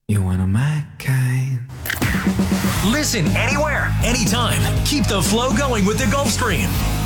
You're one of my kind. Listen anywhere, anytime. Keep the flow going with the Gulfstream.